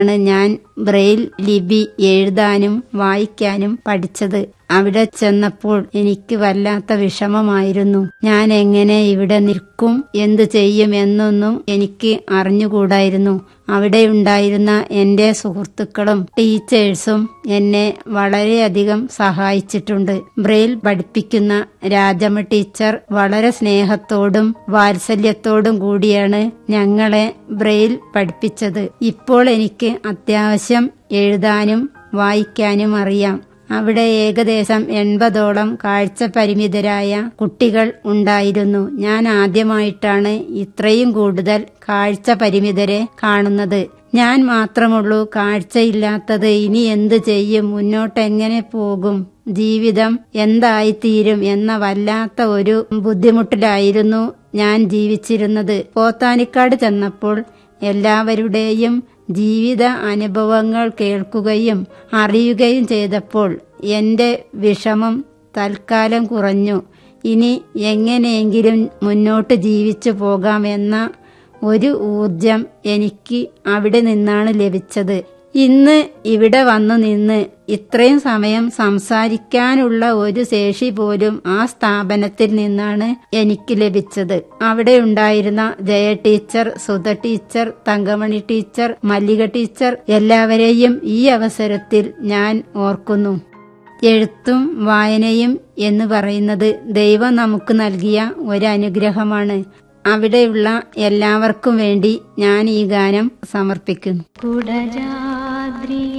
ഞാൻ ബ്രെയിൽ ലിപി എഴുതാനും വായിക്കാനും പഠിച്ചത്. അവിടെ ചെന്നപ്പോൾ എനിക്ക് വല്ലാത്ത വിഷമമായിരുന്നു. ഞാൻ എങ്ങനെ ഇവിടെ നിൽക്കും, എന്തു ചെയ്യും എന്നൊന്നും എനിക്ക് അറിഞ്ഞുകൂടായിരുന്നു. അവിടെയുണ്ടായിരുന്ന എന്റെ സുഹൃത്തുക്കളും ടീച്ചേഴ്സും എന്നെ വളരെയധികം സഹായിച്ചിട്ടുണ്ട്. ബ്രെയിൽ പഠിപ്പിക്കുന്ന രാജമ്മ ടീച്ചർ വളരെ സ്നേഹത്തോടും വാത്സല്യത്തോടും കൂടിയാണ് ഞങ്ങളെ ബ്രെയിൽ പഠിപ്പിച്ചത്. ഇപ്പോൾ എനിക്ക് അത്യാവശ്യം എഴുതാനും വായിക്കാനും അറിയാം. അവിടെ ഏകദേശം 80ഓളം കാഴ്ച പരിമിതരായ കുട്ടികൾ ഉണ്ടായിരുന്നു. ഞാൻ ആദ്യമായിട്ടാണ് ഇത്രയും കൂടുതൽ കാഴ്ച പരിമിതരെ കാണുന്നത്. ഞാൻ മാത്രമുള്ളൂ കാഴ്ചയില്ലാത്തത്. ഇനി എന്തു ചെയ്യും, മുന്നോട്ടെങ്ങനെ പോകും, ജീവിതം എന്തായിത്തീരും എന്ന വല്ലാത്ത ഒരു ബുദ്ധിമുട്ടിലായിരുന്നു ഞാൻ ജീവിച്ചിരുന്നത്. പോത്താനിക്കാട് ചെന്നപ്പോൾ എല്ലാവരുടെയും ജീവിത അനുഭവങ്ങൾ കേൾക്കുകയും അറിയുകയും ചെയ്തപ്പോൾ എന്റെ വിഷമം തൽക്കാലം കുറഞ്ഞു. ഇനി എങ്ങനെയെങ്കിലും മുന്നോട്ട് ജീവിച്ചു പോകാമെന്ന ഒരു ഊർജം എനിക്ക് അവിടെ നിന്നാണ് ലഭിച്ചത്. ഇന്ന് ഇവിടെ വന്നു നിന്ന് ഇത്രയും സമയം സംസാരിക്കാനുള്ള ഒരു ശേഷി പോലും ആ സ്ഥാപനത്തിൽ നിന്നാണ് എനിക്ക് ലഭിച്ചത്. അവിടെ ഉണ്ടായിരുന്ന Jaya teacher, Sudha teacher, Thankamani teacher, മല്ലിക ടീച്ചർ എല്ലാവരെയും ഈ അവസരത്തിൽ ഞാൻ ഓർക്കുന്നു. എഴുത്തും വായനയും എന്ന് പറയുന്നത് ദൈവം നമുക്ക് നൽകിയ ഒരു അനുഗ്രഹമാണ്. അവിടെയുള്ള എല്ലാവർക്കും വേണ്ടി ഞാൻ ഈ ഗാനം സമർപ്പിക്കുന്നു. കുടജാദ്രി